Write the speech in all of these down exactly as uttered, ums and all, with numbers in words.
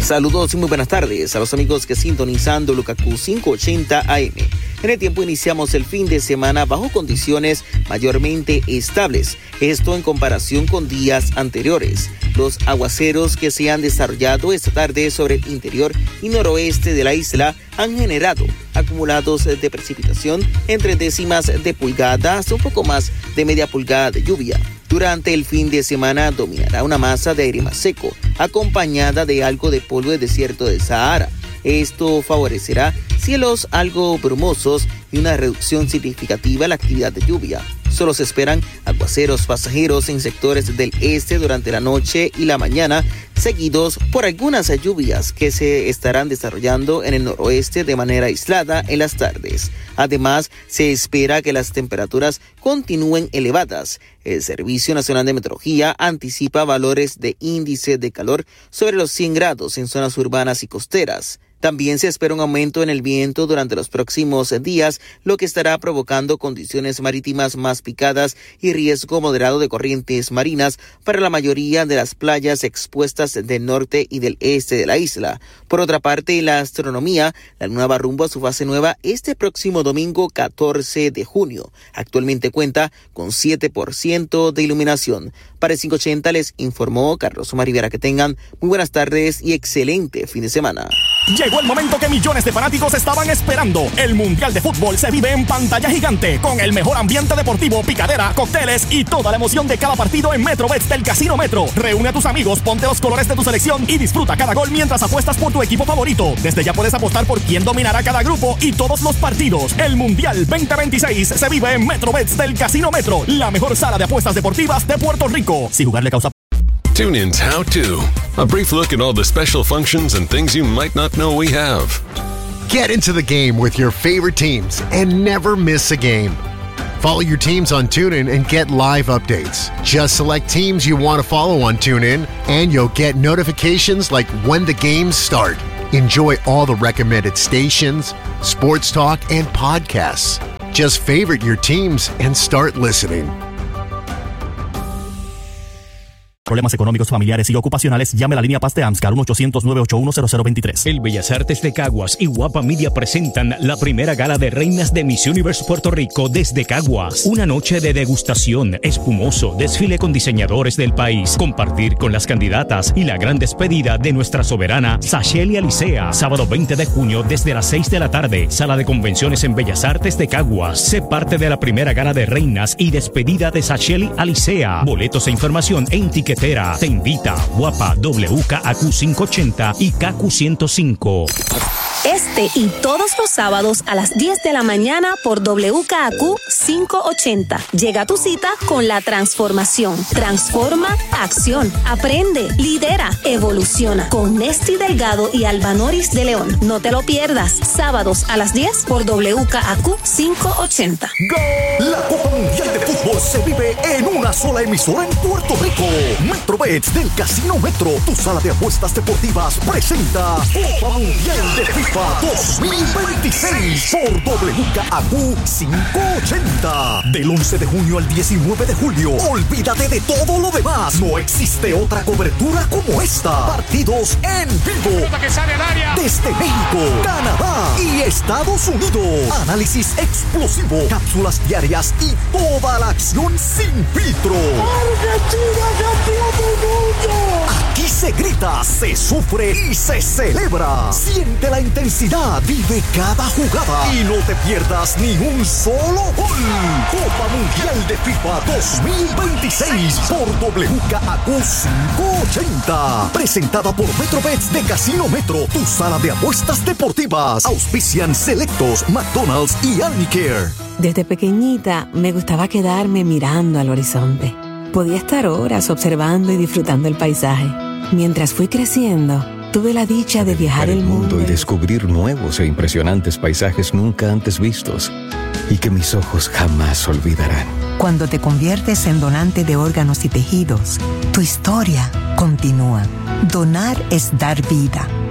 Saludos y muy buenas tardes a los amigos que sintonizan W K Q quinientos ochenta A M. En el tiempo iniciamos el fin de semana bajo condiciones mayormente estables, esto en comparación con días anteriores. Los aguaceros que se han desarrollado esta tarde sobre el interior y noroeste de la isla han generado acumulados de precipitación entre décimas de pulgada hasta un poco más de media pulgada de lluvia. Durante el fin de semana dominará una masa de aire más seco, acompañada de algo de polvo del desierto del Sahara. Esto favorecerá cielos algo brumosos y una reducción significativa en la actividad de lluvia. Solo se esperan aguaceros pasajeros en sectores del este durante la noche y la mañana, seguidos por algunas lluvias que se estarán desarrollando en el noroeste de manera aislada en las tardes. Además, se espera que las temperaturas continúen elevadas. El Servicio Nacional de Meteorología anticipa valores de índice de calor sobre los cien grados en zonas urbanas y costeras. También se espera un aumento en el viento durante los próximos días, lo que estará provocando condiciones marítimas más picadas y riesgo moderado de corrientes marinas para la mayoría de las playas expuestas del norte y del este de la isla. Por otra parte, la astronomía, la luna va rumbo a su fase nueva este próximo domingo catorce de junio. Actualmente cuenta con siete por ciento de iluminación. Para el quinientos ochenta les informó Carlos Omar Rivera. Que tengan muy buenas tardes y excelente fin de semana. Llegó el momento que millones de fanáticos estaban esperando. El Mundial de Fútbol se vive en pantalla gigante con el mejor ambiente deportivo, picadera, cócteles y toda la emoción de cada partido en MetroBets del Casino Metro. Reúne a tus amigos, ponte los colores de tu selección y disfruta cada gol mientras apuestas por tu equipo favorito. Desde ya puedes apostar por quién dominará cada grupo y todos los partidos. El Mundial veinte veintiséis se vive en MetroBets del Casino Metro, la mejor sala de apuestas deportivas de Puerto Rico. Si jugar le causa... TuneIn's How To. A brief look at all the special functions and things you might not know we have. Get into the game with your favorite teams and never miss a game. Follow your teams on TuneIn and get live updates. Just select teams you want to follow on TuneIn and you'll get notifications like when the games start. Enjoy all the recommended stations, sports talk, and podcasts. Just favorite your teams and start listening. Problemas económicos, familiares y ocupacionales, llame a la línea Paz de AMSCAR uno ochocientos, nueve ocho uno, cero cero dos tres. El Bellas Artes de Caguas y Guapa Media presentan la primera gala de reinas de Miss Universe Puerto Rico desde Caguas. Una noche de degustación, espumoso, desfile con diseñadores del país, compartir con las candidatas y la gran despedida de nuestra soberana Sasheli Alicea. Sábado veinte de junio desde las seis de la tarde, sala de convenciones en Bellas Artes de Caguas. Sé parte de la primera gala de reinas y despedida de Sasheli Alicea. Boletos e información en ticket. Te invita Guapa W K A Q quinientos ochenta y K Q ciento cinco. Este y todos los sábados a las diez de la mañana por W K A Q quinientos ochenta. Llega a tu cita con la transformación. Transforma, acción, aprende, lidera, evoluciona. Con Nesti Delgado y Albanoris de León. No te lo pierdas. Sábados a las diez por W K A Q quinientos ochenta. ¡Gol! La Copa Mundial de Fútbol se vive en una sola emisora en Puerto Rico. MetroBets del Casino Metro, tu sala de apuestas deportivas, presenta Copa Mundial de FIFA dos mil veintiséis por W K A Q quinientos ochenta. Del once de junio al diecinueve de julio. Olvídate de todo lo demás. No existe otra cobertura como esta. Partidos en vivo. Desde México, Canadá y Estados Unidos. Análisis explosivo, cápsulas diarias y toda la acción sin filtro. ¡Argentina, campeón del mundo! Aquí se grita, se sufre y se celebra. Siente la intensidad, vive cada jugada y no te pierdas ni un solo gol. Copa Mundial de FIFA dos mil veintiséis por W K A Q quinientos ochenta. Presentada por MetroBets de Casino Metro, tu sala de apuestas deportivas. Auspician Selectos, McDonald's y Alnicare. Desde pequeñita me gustaba quedarme mirando al horizonte. Podía estar horas observando y disfrutando el paisaje. Mientras fui creciendo, tuve la dicha de viajar el mundo y descubrir nuevos e impresionantes paisajes nunca antes vistos y que mis ojos jamás olvidarán. Cuando te conviertes en donante de órganos y tejidos, tu historia continúa. Donar es dar vida.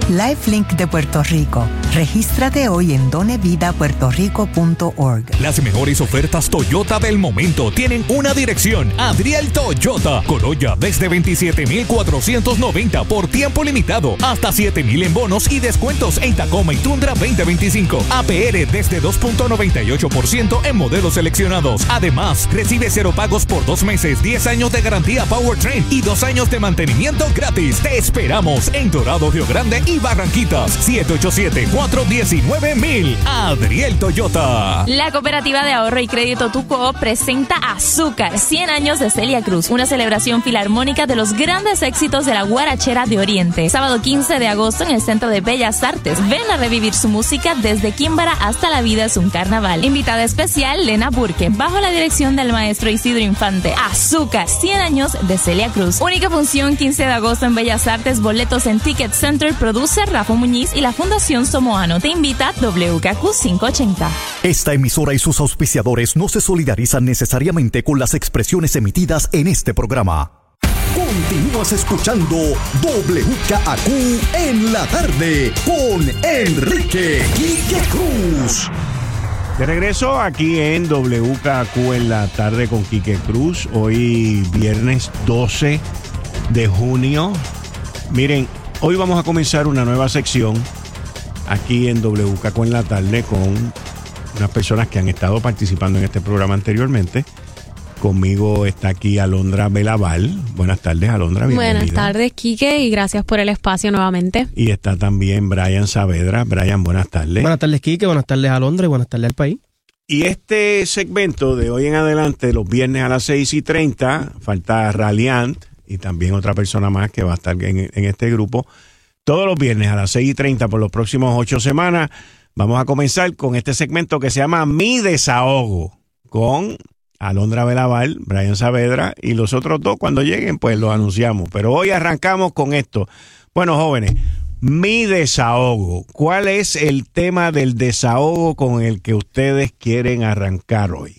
LifeLink de Puerto Rico. Regístrate hoy en done vida puerto rico punto org. Las mejores ofertas Toyota del momento tienen una dirección: Adriel Toyota. Corolla desde veintisiete mil cuatrocientos noventa por tiempo limitado, hasta siete mil en bonos y descuentos en Tacoma y Tundra veinte veinticinco. A P R desde dos punto noventa y ocho por ciento en modelos seleccionados. Además, recibe cero pagos por dos meses, diez años de garantía Powertrain y dos años de mantenimiento gratis. Te esperamos en Dorado, Río Grande y Barranquitas. siete ocho siete, cuatro uno nueve, mil. Adriel Toyota. La Cooperativa de Ahorro y Crédito Tuco presenta Azúcar, cien años de Celia Cruz, una celebración filarmónica de los grandes éxitos de la guarachera de Oriente. Sábado quince de agosto en el Centro de Bellas Artes. Ven a revivir su música desde Químbara hasta La Vida es un Carnaval. Invitada especial, Lena Burke, bajo la dirección del maestro Isidro Infante. Azúcar, cien años de Celia Cruz. Única función quince de agosto en Bellas Artes. Boletos en Ticket Center. Produce Rafa Muñiz y la Fundación Somoano. Te invita W K Q quinientos ochenta. Esta emisora y sus auspiciadores no se solidarizan necesariamente con las expresiones emitidas en este programa. Continúas escuchando W K Q en la tarde con Enrique Quique Cruz. De regreso aquí en W K Q en la tarde con Quique Cruz. Hoy viernes doce de junio. Miren, hoy vamos a comenzar una nueva sección aquí en W K Q en la tarde con unas personas que han estado participando en este programa anteriormente. Conmigo está aquí Alondra Belaval. Buenas tardes, Alondra. Bienvenida. Buenas tardes, Quique, y gracias por el espacio nuevamente. Y está también Brian Saavedra. Brian, buenas tardes. Buenas tardes, Quique. Buenas tardes, Alondra, y buenas tardes al país. Y este segmento de hoy en adelante, los viernes a las seis y treinta, falta Raliant y también otra persona más que va a estar en, en este grupo. Todos los viernes a las seis y treinta por los próximos ocho semanas, vamos a comenzar con este segmento que se llama Mi Desahogo, con Alondra Belaval, Brian Saavedra, y los otros dos cuando lleguen pues los anunciamos. Pero hoy arrancamos con esto. Bueno, jóvenes, mi desahogo. ¿Cuál es el tema del desahogo con el que ustedes quieren arrancar hoy?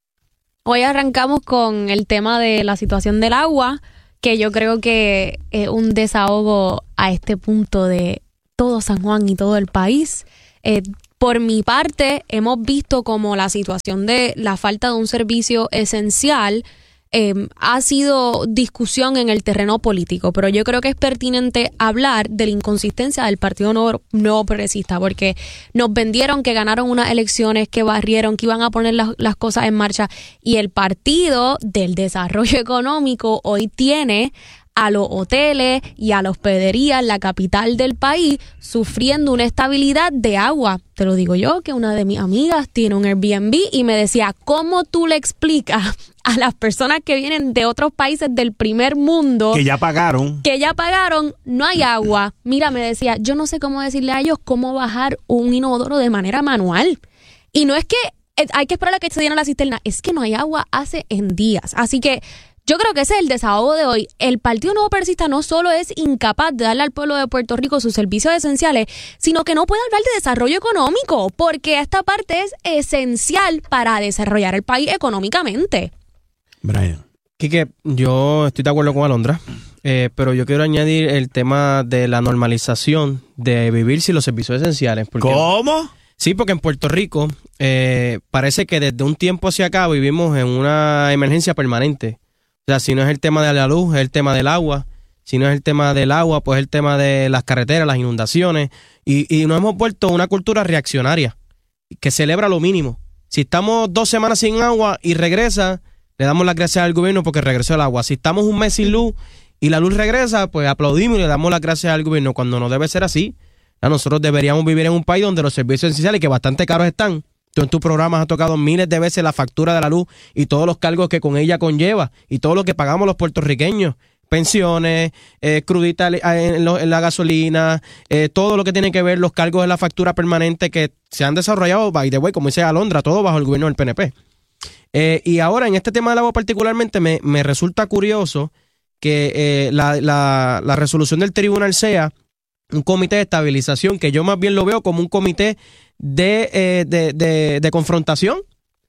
Hoy arrancamos con el tema de la situación del agua, que yo creo que es un desahogo a este punto de todo San Juan y todo el país. Eh, Por mi parte, hemos visto como la situación de la falta de un servicio esencial eh, ha sido discusión en el terreno político, pero yo creo que es pertinente hablar de la inconsistencia del Partido Nuevo, Nuevo Progresista, porque nos vendieron que ganaron unas elecciones, que barrieron, que iban a poner las, las cosas en marcha, y el Partido del Desarrollo Económico hoy tiene a los hoteles y a la hospedería en la capital del país sufriendo una estabilidad de agua. Te lo digo yo, que una de mis amigas tiene un Airbnb y me decía, ¿cómo tú le explicas a las personas que vienen de otros países del primer mundo que ya pagaron, que ya pagaron, no hay agua? Mira, me decía, yo no sé cómo decirle a ellos cómo bajar un inodoro de manera manual. Y no es que hay que esperar a que se llene la cisterna, es que no hay agua hace en días. Así que yo creo que ese es el desahogo de hoy. El Partido Nuevo Progresista no solo es incapaz de darle al pueblo de Puerto Rico sus servicios esenciales, sino que no puede hablar de desarrollo económico, porque esta parte es esencial para desarrollar el país económicamente. Brian. Quique, yo estoy de acuerdo con Alondra, eh, pero yo quiero añadir el tema de la normalización de vivir sin los servicios esenciales. Porque, ¿Cómo? Sí, porque en Puerto Rico eh, parece que desde un tiempo hacia acá vivimos en una emergencia permanente. O sea, si no es el tema de la luz, es el tema del agua. Si no es el tema del agua, pues es el tema de las carreteras, las inundaciones. Y, y nos hemos vuelto una cultura reaccionaria que celebra lo mínimo. Si estamos dos semanas sin agua y regresa, le damos las gracias al gobierno porque regresó el agua. Si estamos un mes sin luz y la luz regresa, pues aplaudimos y le damos las gracias al gobierno, cuando no debe ser así. Nosotros deberíamos vivir en un país donde los servicios esenciales, que bastante caros están, tú en tu programa has tocado miles de veces la factura de la luz y todos los cargos que con ella conlleva y todo lo que pagamos los puertorriqueños, pensiones, eh, crudita en, lo, en la gasolina, eh, todo lo que tiene que ver los cargos de la factura permanente que se han desarrollado, by the way, como dice Alondra, todo bajo el gobierno del P N P. Eh, y ahora en este tema del agua particularmente me, me resulta curioso que eh, la, la, la resolución del tribunal sea un comité de estabilización, que yo más bien lo veo como un comité de, eh, de, de, de confrontación,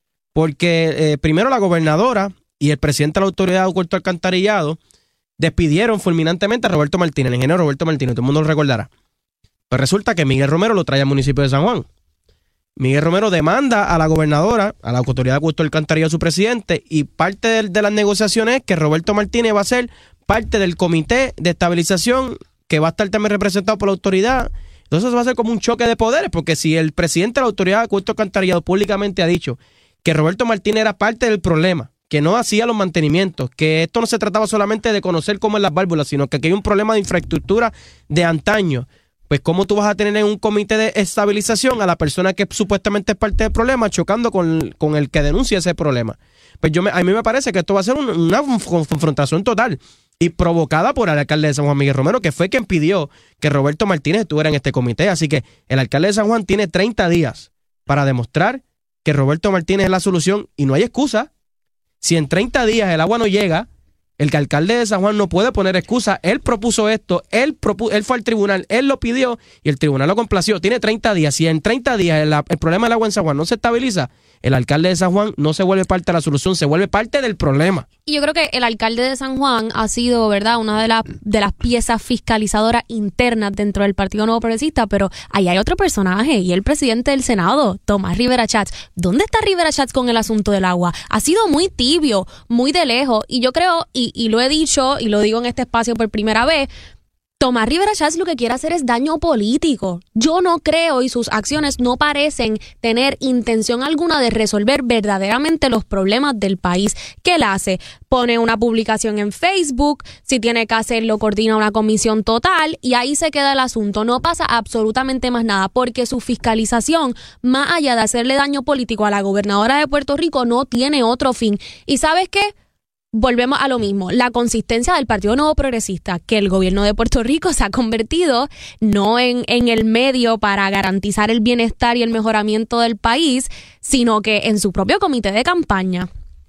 porque eh, primero la gobernadora y el presidente de la Autoridad de Puerto Alcantarillado despidieron fulminantemente a Roberto Martínez, el ingeniero Roberto Martínez, todo el mundo lo recordará. Pues resulta que Miguel Romero lo trae al municipio de San Juan. Miguel Romero demanda a la gobernadora, a la autoridad de acueducto y alcantarillado, a su presidente, y parte de, de las negociaciones es que Roberto Martínez va a ser parte del comité de estabilización que va a estar también representado por la autoridad. Entonces va a ser como un choque de poderes, porque si el presidente de la autoridad de acueducto y alcantarillado públicamente ha dicho que Roberto Martínez era parte del problema, que no hacía los mantenimientos, que esto no se trataba solamente de conocer cómo es las válvulas, sino que aquí hay un problema de infraestructura de antaño, pues ¿cómo tú vas a tener en un comité de estabilización a la persona que supuestamente es parte del problema chocando con, con el que denuncia ese problema? Pues yo me, a mí me parece que esto va a ser un, una confrontación total y provocada por el alcalde de San Juan, Miguel Romero, que fue quien pidió que Roberto Martínez estuviera en este comité. Así que el alcalde de San Juan tiene treinta días para demostrar que Roberto Martínez es la solución y no hay excusa. Si en treinta días el agua no llega, el alcalde de San Juan no puede poner excusa. Él propuso esto, él, propu él fue al tribunal, él lo pidió y el tribunal lo complació. Tiene treinta días. Si en treinta días el, el problema del agua en San Juan no se estabiliza, el alcalde de San Juan no se vuelve parte de la solución, se vuelve parte del problema. Y yo creo que el alcalde de San Juan ha sido, ¿verdad?, una de, la, de las piezas fiscalizadoras internas dentro del Partido Nuevo Progresista, pero ahí hay otro personaje y el presidente del Senado, Tomás Rivera Schatz. ¿Dónde está Rivera Schatz con el asunto del agua? Ha sido muy tibio, muy de lejos, y yo creo, y, y lo he dicho, y lo digo en este espacio por primera vez, Tomás Rivera Schatz lo que quiere hacer es daño político. Yo no creo y sus acciones no parecen tener intención alguna de resolver verdaderamente los problemas del país. ¿Qué él hace? Pone una publicación en Facebook, si tiene que hacerlo coordina una comisión total y ahí se queda el asunto. No pasa absolutamente más nada porque su fiscalización, más allá de hacerle daño político a la gobernadora de Puerto Rico, no tiene otro fin. ¿Y sabes qué? Volvemos a lo mismo, la consistencia del Partido Nuevo Progresista, que el gobierno de Puerto Rico se ha convertido no en, en el medio para garantizar el bienestar y el mejoramiento del país, sino que en su propio comité de campaña.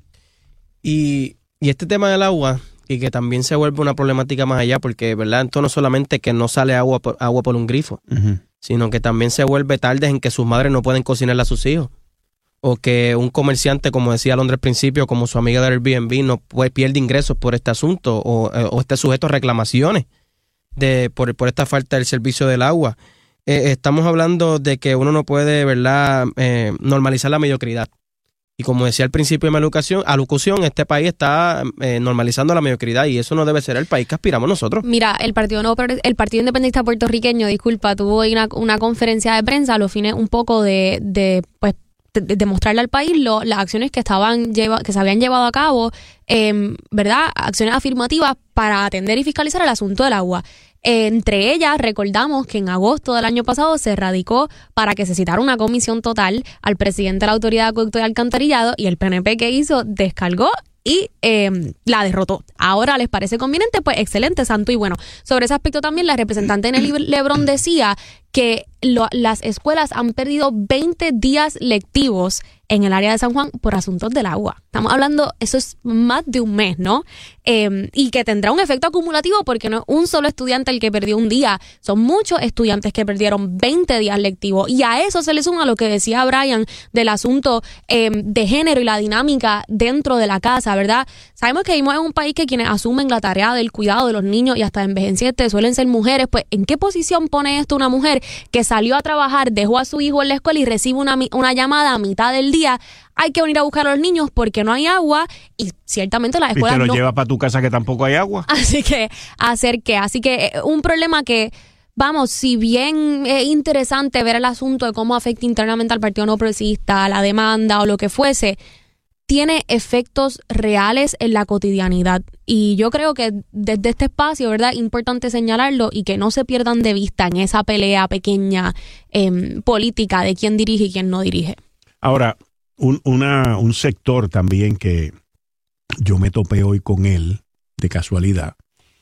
Y, y este tema del agua, y que también se vuelve una problemática más allá, porque verdad, esto no solamente que no sale agua por, agua por un grifo, uh-huh. sino que también se vuelve tardes en que sus madres no pueden cocinarle a sus hijos. O que un comerciante, como decía Londres al principio, como su amiga del Airbnb, no puede, pierde ingresos por este asunto o, o esté sujeto a reclamaciones de, por, por esta falta del servicio del agua. Eh, estamos hablando de que uno no puede, ¿verdad?, eh, normalizar la mediocridad. Y como decía al principio de mi alocución, alocución este país está eh, normalizando la mediocridad y eso no debe ser el país que aspiramos nosotros. Mira, el Partido Nuevo, el Partido Independentista Puertorriqueño, disculpa, tuvo una, una conferencia de prensa a los fines un poco de, de pues, de, de mostrarle al país lo, las acciones que estaban lleva, que se habían llevado a cabo, eh, ¿verdad? Acciones afirmativas para atender y fiscalizar el asunto del agua. Eh, entre ellas, recordamos que en agosto del año pasado se radicó para que se citara una comisión total al presidente de la Autoridad de Acueducto y Alcantarillado y el P N P que hizo descargó y eh, la derrotó. Ahora les parece conveniente, pues excelente, santo y bueno. Sobre ese aspecto también la representante Nelly Lebrón decía que lo, las escuelas han perdido veinte días lectivos en el área de San Juan por asuntos del agua. Estamos hablando, eso es más de un mes, ¿no? Eh, y que tendrá un efecto acumulativo porque no es un solo estudiante el que perdió un día, son muchos estudiantes que perdieron veinte días lectivos. Y a eso se le suma lo que decía Brian del asunto eh, de género y la dinámica dentro de la casa, ¿verdad? Sabemos que vivimos en un país que quienes asumen la tarea del cuidado de los niños y hasta envejecientes suelen ser mujeres. Pues, ¿en qué posición pone esto una mujer que salió a trabajar, dejó a su hijo en la escuela y recibe una, una llamada a mitad del día? Hay que venir a buscar a los niños porque no hay agua y ciertamente las escuelas no... Y te lo no... lleva para tu casa que tampoco hay agua. Así que, hacer qué, así que un problema que, vamos, si bien es interesante ver el asunto de cómo afecta internamente al Partido No Progresista, la demanda o lo que fuese, tiene efectos reales en la cotidianidad. Y yo creo que desde este espacio, ¿verdad?, importante señalarlo y que no se pierdan de vista en esa pelea pequeña eh, política de quién dirige y quién no dirige. Ahora, un, una, un sector también que yo me topé hoy con él, de casualidad.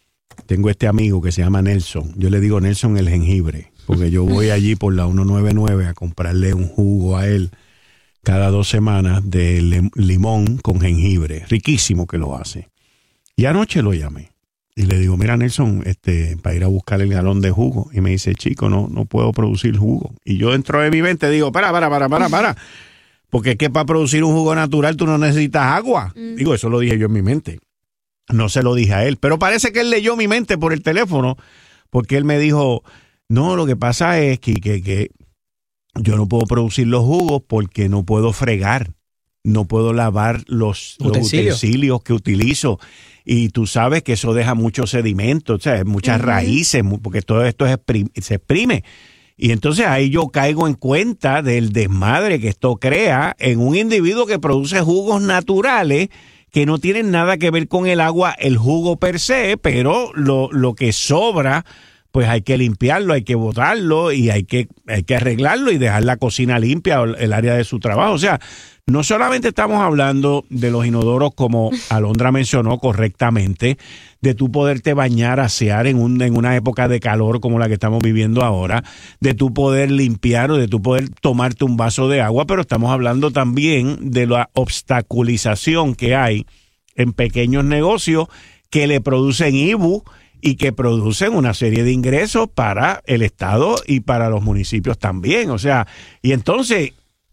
Tengo este amigo que se llama Nelson. Yo le digo Nelson el jengibre, porque yo voy allí por la ciento noventa y nueve a comprarle un jugo a él cada dos semanas de limón con jengibre. Riquísimo que lo hace. Y anoche lo llamé. Y le digo, mira Nelson, este, para ir a buscar el galón de jugo. Y me dice, chico, no, no puedo producir jugo. Y yo dentro de mi mente digo, para, para, para, para, para. Porque es que para producir un jugo natural tú no necesitas agua. Mm. Digo, eso lo dije yo en mi mente. No se lo dije a él. Pero parece que él leyó mi mente por el teléfono. Porque él me dijo, No, lo que pasa es que, que, que yo no puedo producir los jugos porque no puedo fregar, no puedo lavar los, los Utensilios. utensilios que utilizo. Y tú sabes que eso deja mucho sedimento, o sea, muchas uh-huh. raíces, porque todo esto es exprim- se exprime. Y entonces ahí yo caigo en cuenta del desmadre que esto crea en un individuo que produce jugos naturales que no tienen nada que ver con el agua, el jugo per se, pero lo, lo que sobra, pues hay que limpiarlo, hay que botarlo y hay que, hay que arreglarlo y dejar la cocina limpia o el área de su trabajo. O sea, no solamente estamos hablando de los inodoros, como Alondra mencionó correctamente, de tú poderte bañar, asear en, un, en una época de calor como la que estamos viviendo ahora, de tú poder limpiar o de tú poder tomarte un vaso de agua, pero estamos hablando también de la obstaculización que hay en pequeños negocios que le producen I B U y que producen una serie de ingresos para el Estado y para los municipios también. O sea, y entonces...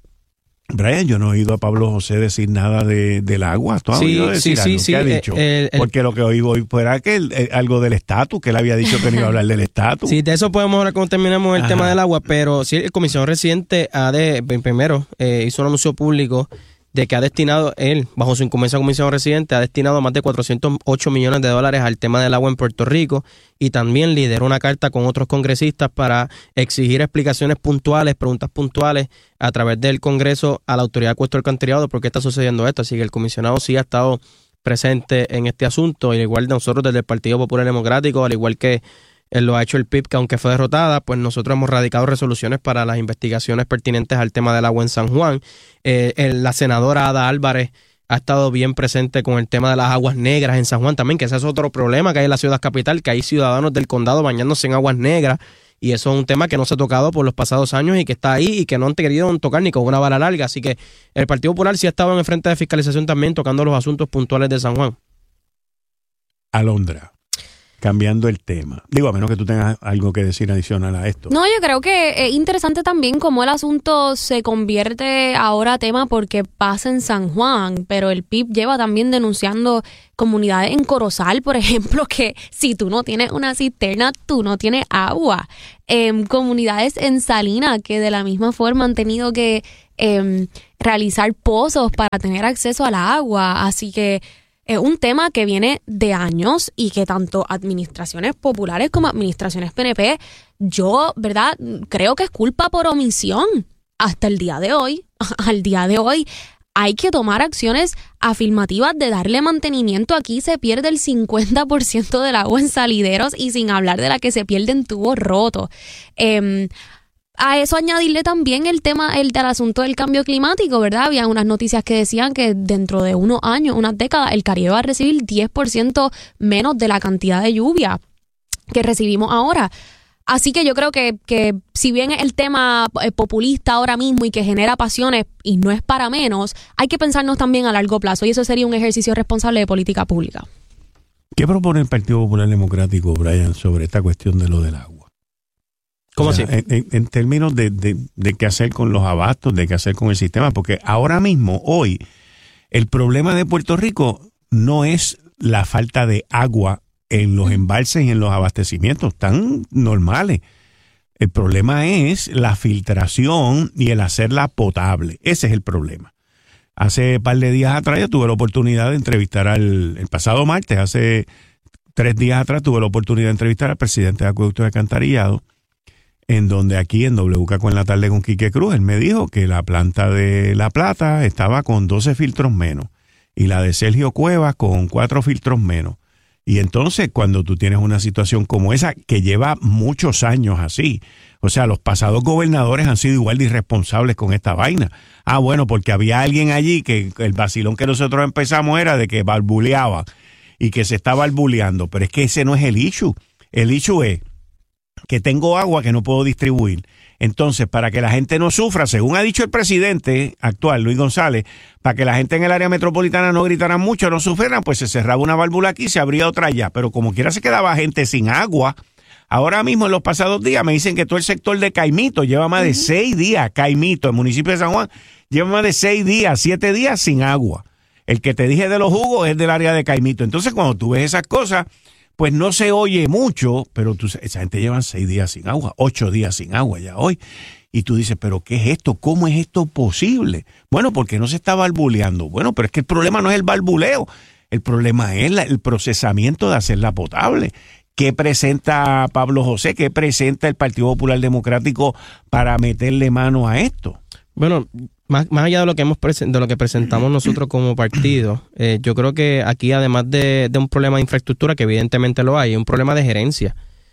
Brian, yo no he oído a Pablo José decir nada de, del agua. ¿Tú has sí, oído decir sí, algo? sí, ¿Qué sí, ha dicho? Eh, eh, Porque lo que oí hoy fuera que el, eh, algo del estatus, que él había dicho que no iba a hablar del estatus. Sí, de eso podemos hablar cuando terminemos el Ajá. tema del agua, pero sí, el comisionado residente ha de, primero, eh, hizo un anuncio público de que ha destinado, él, bajo su incumbencia como comisionado residente, ha destinado más de cuatrocientos ocho millones de dólares al tema del agua en Puerto Rico y también lideró una carta con otros congresistas para exigir explicaciones puntuales, preguntas puntuales a través del Congreso a la Autoridad de Acueductos y Alcantarillado por qué está sucediendo esto. Así que el comisionado sí ha estado presente en este asunto, al igual de nosotros desde el Partido Popular Democrático, al igual que él lo ha hecho el P I B, que aunque fue derrotada, pues nosotros hemos radicado resoluciones para las investigaciones pertinentes al tema del agua en San Juan. Eh, el, la senadora Ada Álvarez ha estado bien presente con el tema de las aguas negras en San Juan también, que ese es otro problema que hay en la ciudad capital, que hay ciudadanos del condado bañándose en aguas negras, y eso es un tema que no se ha tocado por los pasados años y que está ahí y que no han querido tocar ni con una vara larga. Así que el Partido Popular sí ha estado en el frente de fiscalización también tocando los asuntos puntuales de San Juan. Alondra, cambiando el tema. Digo, a menos que tú tengas algo que decir adicional a esto. No, yo creo que es interesante también cómo el asunto se convierte ahora a tema porque pasa en San Juan, pero el P I B lleva también denunciando comunidades en Corozal, por ejemplo, que si tú no tienes una cisterna, tú no tienes agua. Eh, comunidades en Salinas que de la misma forma han tenido que eh, realizar pozos para tener acceso al agua, así que es un tema que viene de años y que tanto administraciones populares como administraciones P N P, yo, ¿verdad? Creo que es culpa por omisión. Hasta el día de hoy, al día de hoy, hay que tomar acciones afirmativas de darle mantenimiento. Aquí se pierde el cincuenta por ciento del agua en salideros y sin hablar de la que se pierde en tubos rotos. Eh, A eso añadirle también el tema el del asunto del cambio climático, ¿verdad? Había unas noticias que decían que dentro de unos años, unas décadas, el Caribe va a recibir diez por ciento menos de la cantidad de lluvia que recibimos ahora. Así que yo creo que, que si bien es el tema populista ahora mismo y que genera pasiones y no es para menos, hay que pensarnos también a largo plazo y eso sería un ejercicio responsable de política pública. ¿Qué propone el Partido Popular Democrático, Brian, sobre esta cuestión de lo del agua? ¿Cómo o sea, así? En, en términos de, de, de qué hacer con los abastos, de qué hacer con el sistema, porque ahora mismo, hoy, el problema de Puerto Rico no es la falta de agua en los embalses y en los abastecimientos, están normales. El problema es la filtración y el hacerla potable. Ese es el problema. Hace un par de días atrás yo tuve la oportunidad de entrevistar al, el pasado martes, hace tres días atrás tuve la oportunidad de entrevistar al presidente de Acueductos y Alcantarillado, en donde aquí en W K Q en la tarde con Quique Cruz, él me dijo que la planta de La Plata estaba con doce filtros menos y la de Sergio Cuevas con cuatro filtros menos. Y entonces cuando tú tienes una situación como esa que lleva muchos años así, o sea, los pasados gobernadores han sido igual de irresponsables con esta vaina. Ah, bueno, porque había alguien allí que el vacilón que nosotros empezamos era de que barbuleaba y que se estaba barbuleando, pero es que ese no es el issue. El issue es que tengo agua que no puedo distribuir. Entonces, para que la gente no sufra, según ha dicho el presidente actual, Luis González, para que la gente en el área metropolitana no gritara mucho, no sufrieran, pues se cerraba una válvula aquí y se abría otra allá. Pero como quiera se quedaba gente sin agua. Ahora mismo, en los pasados días, me dicen que todo el sector de Caimito lleva más de uh-huh. seis días, Caimito, el municipio de San Juan, lleva más de seis días, siete días sin agua. El que te dije de los jugos es del área de Caimito. Entonces, cuando tú ves esas cosas, pues no se oye mucho, pero tú, esa gente lleva seis días sin agua, ocho días sin agua ya hoy. Y tú dices, ¿pero qué es esto? ¿Cómo es esto posible? Bueno, porque no se está barbuleando. Bueno, pero es que el problema no es el barbuleo. El problema es la, el procesamiento de hacerla potable. ¿Qué presenta Pablo José? ¿Qué presenta el Partido Popular Democrático para meterle mano a esto? Bueno, más, más allá de lo que hemos presen- de lo que presentamos nosotros como partido, eh, yo creo que aquí, además de, de un problema de infraestructura, que evidentemente lo hay, es un problema de gerencia.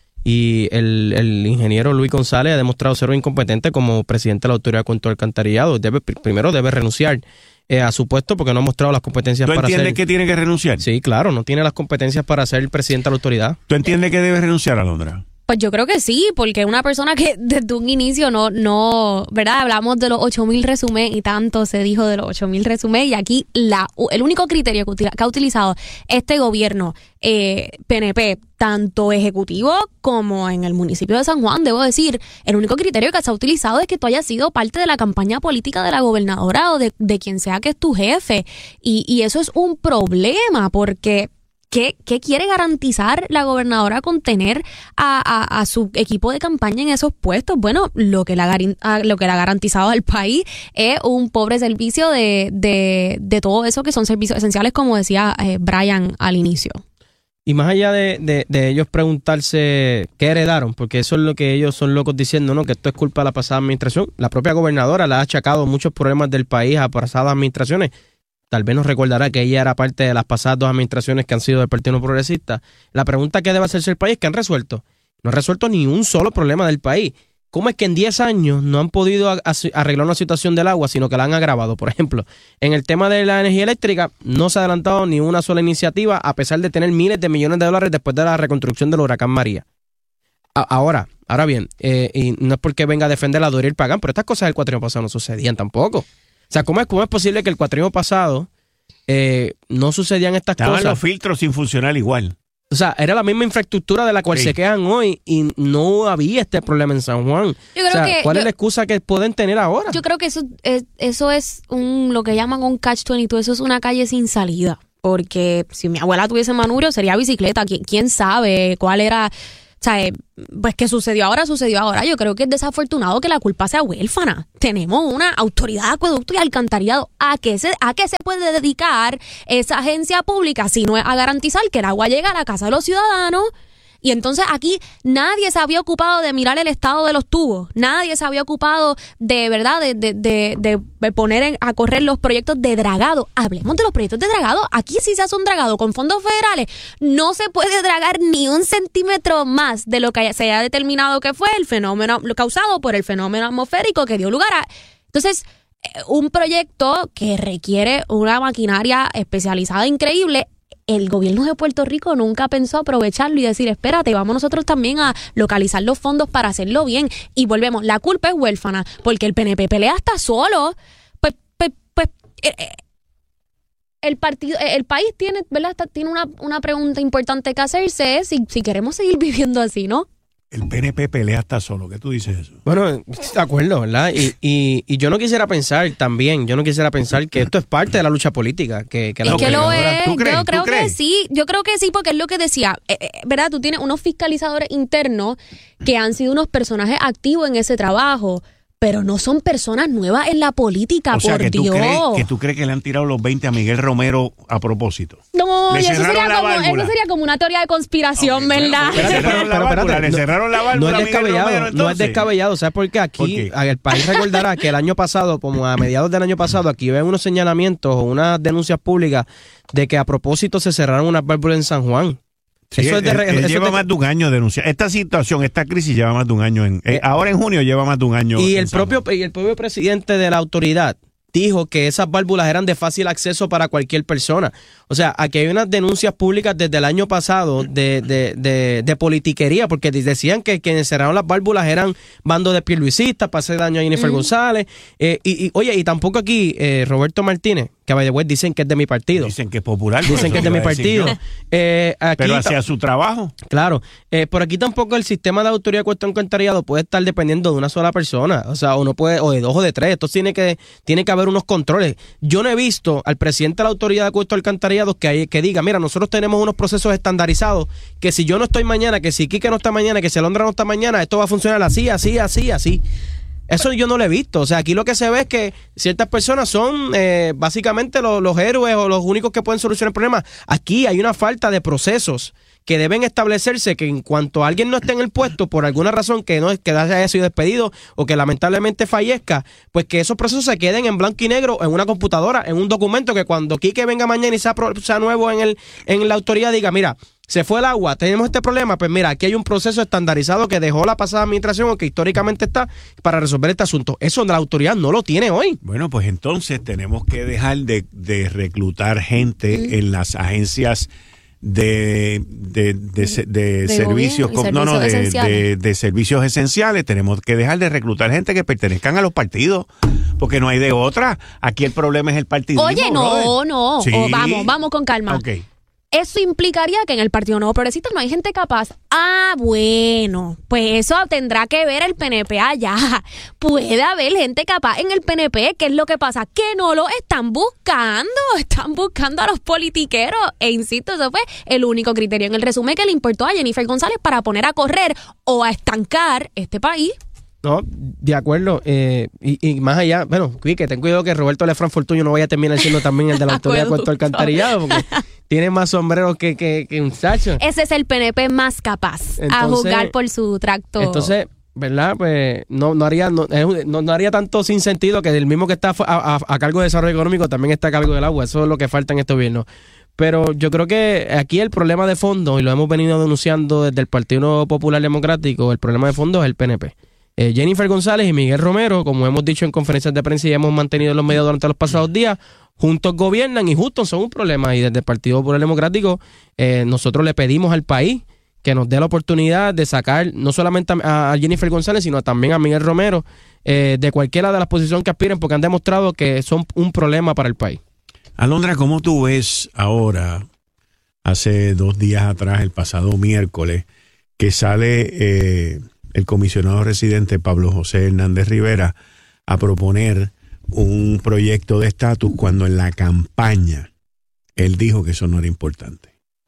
Y el, el ingeniero Luis González ha demostrado ser un incompetente como presidente de la Autoridad contra el Alcantarillado. Debe, primero debe renunciar eh, a su puesto porque no ha mostrado las competencias para ser... ¿Tú entiendes que tiene que renunciar? Sí, claro, no tiene las competencias para ser el presidente de la autoridad. ¿Tú entiendes que debe renunciar, Alondra? Pues yo creo que sí, porque una persona que desde un inicio no, no, ¿verdad? Hablamos de los ocho mil resumés y tanto se dijo de los ocho mil resumés y aquí la el único criterio que, utiliza, que ha utilizado este gobierno eh, P N P, tanto ejecutivo como en el municipio de San Juan, debo decir, el único criterio que se ha utilizado es que tú hayas sido parte de la campaña política de la gobernadora o de, de quien sea que es tu jefe. Y, y eso es un problema porque... ¿Qué, ¿Qué quiere garantizar la gobernadora con tener a, a, a su equipo de campaña en esos puestos? Bueno, lo que le ha, lo que le ha garantizado al país es un pobre servicio de, de, de todo eso que son servicios esenciales, como decía eh, Brian al inicio. Y más allá de, de, de ellos preguntarse qué heredaron, porque eso es lo que ellos son locos diciendo, ¿no? Que esto es culpa de la pasada administración. La propia gobernadora le ha achacado muchos problemas del país a pasadas administraciones. Tal vez nos recordará que ella era parte de las pasadas dos administraciones que han sido del Partido No Progresista. La pregunta que debe hacerse el país es ¿qué han resuelto? No han resuelto ni un solo problema del país. ¿Cómo es que en diez años no han podido arreglar una situación del agua, sino que la han agravado? Por ejemplo, en el tema de la energía eléctrica no se ha adelantado ni una sola iniciativa a pesar de tener miles de millones de dólares después de la reconstrucción del huracán María. A- ahora, ahora bien, eh, y no es porque venga a defender a Doriel Pagán, pero estas cosas del cuatrienio pasado no sucedían tampoco. O sea, ¿cómo es, cómo es posible que el cuatrienio pasado eh, no sucedían estas Estaban cosas? los filtros sin funcionar igual. O sea, era la misma infraestructura de la cual Sí. se quejan hoy y no había este problema en San Juan. Yo creo o sea, que- ¿cuál yo- es la excusa que pueden tener ahora? Yo creo que eso es, eso es un lo que llaman un catch veintidós, eso es una calle sin salida. Porque si mi abuela tuviese manubrio sería bicicleta. ¿Quién, quién sabe cuál era? O sea, eh, pues que sucedió ahora, sucedió ahora. Yo creo que es desafortunado que la culpa sea huérfana. Tenemos una autoridad de acueducto y alcantarillado. ¿A qué se, a qué se puede dedicar esa agencia pública si no es a garantizar que el agua llega a la casa de los ciudadanos? Y entonces aquí nadie se había ocupado de mirar el estado de los tubos, nadie se había ocupado de verdad de, de, de, de poner en, a correr los proyectos de dragado. Hablemos de los proyectos de dragado. Aquí sí se hace un dragado con fondos federales. No se puede dragar ni un centímetro más de lo que se haya determinado que fue el fenómeno lo causado por el fenómeno atmosférico que dio lugar a... Entonces, un proyecto que requiere una maquinaria especializada increíble. El gobierno de Puerto Rico nunca pensó aprovecharlo y decir, espérate, vamos nosotros también a localizar los fondos para hacerlo bien. Y volvemos, la culpa es huérfana, porque el P N P pelea hasta solo. Pues, pues, pues eh, eh, el partido, eh, el país tiene, ¿verdad? Está, tiene una, una pregunta importante que hacerse, es si, si queremos seguir viviendo así, ¿no? El P N P pelea hasta solo. ¿Qué tú dices eso? Bueno, de acuerdo, ¿verdad? Y, y, y yo no quisiera pensar también, yo no quisiera pensar que esto es parte de la lucha política. Que, que la Es que lo es, ¿Tú crees? yo creo ¿Tú que crees? sí, yo creo que sí, porque es lo que decía, eh, eh, ¿verdad? Tú tienes unos fiscalizadores internos que han sido unos personajes activos en ese trabajo, pero no son personas nuevas en la política, O sea, por que tú, Dios. crees, que tú crees que le han tirado los veinte a Miguel Romero a propósito. No, Le y eso cerraron sería, la como, válvula. eso sería como una teoría de conspiración, ¿verdad? Le cerraron la Pero válvula, espérate, le no- cerraron la No válvula es a Miguel descabellado, Romero, no es entonces. descabellado. ¿Sabes por qué? ¿Por Aquí qué? el país recordará que el año pasado, como a mediados del año pasado, aquí ven unos señalamientos o unas denuncias públicas de que a propósito se cerraron unas válvulas en San Juan. Sí, eso es de, él, re- él eso es lleva de- más de un año denunciando. Esta situación, esta crisis lleva más de un año. En, eh, ahora en junio lleva más de un año. Y en el San propio y el propio presidente de la autoridad dijo que esas válvulas eran de fácil acceso para cualquier persona. O sea, aquí hay unas denuncias públicas desde el año pasado de, de, de, de politiquería, porque decían que quienes cerraron las válvulas eran bandos de pierluisistas para hacer daño a Jennifer Mm. González. Eh, y, y, oye, y tampoco aquí eh, Roberto Martínez, que que by the way, dicen que es de mi partido. Dicen que es popular. Dicen que es de mi partido. Eh, aquí Pero hacía su trabajo. Claro. Eh, por aquí tampoco el sistema de autoridad de cuestión alcantarillado puede estar dependiendo de una sola persona. O sea, uno puede, o de dos o de tres. Esto tiene que, tiene que haber unos controles. Yo no he visto al presidente de la autoridad de cuestión alcantarillado que, hay, que diga, mira, nosotros tenemos unos procesos estandarizados, que si yo no estoy mañana, que si Quique no está mañana, que si Alondra no está mañana, esto va a funcionar así, así, así, así. Eso yo no lo he visto. O sea, aquí lo que se ve es que ciertas personas son eh, básicamente los, los héroes o los únicos que pueden solucionar el problema. Aquí hay una falta de procesos que deben establecerse, que en cuanto alguien no esté en el puesto por alguna razón que no es que haya sido despedido o que lamentablemente fallezca, pues que esos procesos se queden en blanco y negro en una computadora, en un documento, que cuando Quique venga mañana y sea, pro, sea nuevo en el en la autoridad diga, mira, se fue el agua, tenemos este problema, pues mira, aquí hay un proceso estandarizado que dejó la pasada administración o que históricamente está para resolver este asunto. Eso la autoridad no lo tiene hoy. Bueno, pues entonces tenemos que dejar de, de reclutar gente mm. en las agencias de de, de, de, de, de servicios, gobierno, com, no, no, de, de, de servicios esenciales. Tenemos que dejar de reclutar gente que pertenezcan a los partidos, porque no hay de otra. Aquí el problema es el partidismo. Oye, no, brother. no, ¿Sí? oh, vamos, vamos con calma. Okay. Eso implicaría que en el Partido Nuevo Progresista no hay gente capaz. Ah, bueno, pues eso tendrá que ver el P N P allá. Puede haber gente capaz en el P N P. ¿Qué es lo que pasa? Que no lo están buscando. Están buscando a los politiqueros. E insisto, eso fue el único criterio en el resumen que le importó a Jennifer González para poner a correr o a estancar este país. No, de acuerdo. Eh, y, y más allá, bueno, Quique, ten cuidado que Roberto Lefranc Fortuño no vaya a terminar siendo también el de la autoridad de cuento alcantarillado, porque tiene más sombreros que, que, que un sacho. Ese es el P N P más capaz entonces, a juzgar por su tracto. Entonces, ¿verdad? Pues no, no haría no, no, no haría tanto sin sentido que el mismo que está a, a, a cargo de desarrollo económico también está a cargo del agua. Eso es lo que falta en este gobierno. Pero yo creo que aquí el problema de fondo, y lo hemos venido denunciando desde el Partido Popular Democrático, el problema de fondo es el P N P. Eh, Jennifer González y Miguel Romero, como hemos dicho en conferencias de prensa y hemos mantenido en los medios durante los pasados días, juntos gobiernan y juntos son un problema. Y desde el Partido Popular Democrático eh, nosotros le pedimos al país que nos dé la oportunidad de sacar no solamente a, a Jennifer González, sino también a Miguel Romero eh, de cualquiera de las posiciones que aspiren, porque han demostrado que son un problema para el país. Alondra, ¿cómo tú ves ahora, hace dos días atrás, el pasado miércoles, que sale eh, el comisionado residente Pablo José Hernández Rivera a proponer un proyecto de estatus cuando en la campaña él dijo que eso no era importante?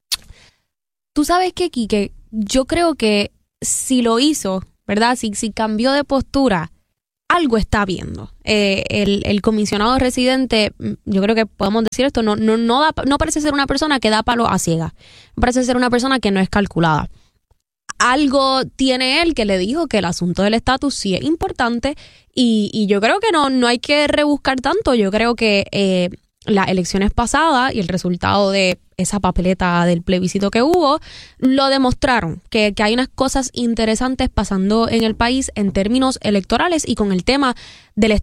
Tú sabes que, Quique, yo creo que si lo hizo, ¿verdad? Si, si cambió de postura, algo está viendo. Eh, el, el comisionado residente, yo creo que podemos decir esto, no, no, no, da, no parece ser una persona que da palo a ciega. Parece ser una persona que no es calculada. Algo tiene él que le dijo que el asunto del estatus sí es importante y, y yo creo que no, no hay que rebuscar tanto. Yo creo que eh, las elecciones pasadas y el resultado de esa papeleta del plebiscito que hubo lo demostraron, que, que hay unas cosas interesantes pasando en el país en términos electorales y con el tema del estatus.